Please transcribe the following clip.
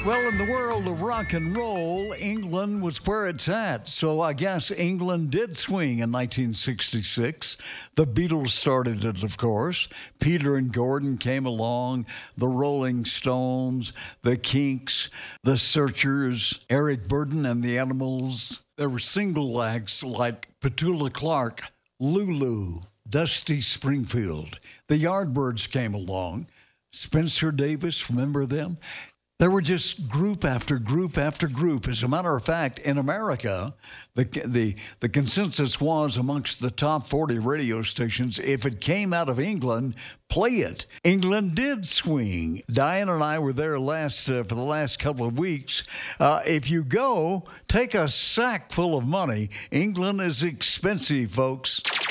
Well, in the world of rock and roll, England was where it's at. So I guess England did swing in 1966. The Beatles started it, of course. Peter and Gordon came along, the Rolling Stones, the Kinks, the Searchers, Eric Burdon and the Animals. There were single acts like Petula Clark, Lulu, Dusty Springfield. The Yardbirds came along. Spencer Davis, remember them? There were just group after group after group. As a matter of fact, in America, the consensus was amongst the top 40 radio stations, if it came out of England, play it. England did swing. Diane and I were there for the last couple of weeks. If you go, take a sack full of money. England is expensive, folks.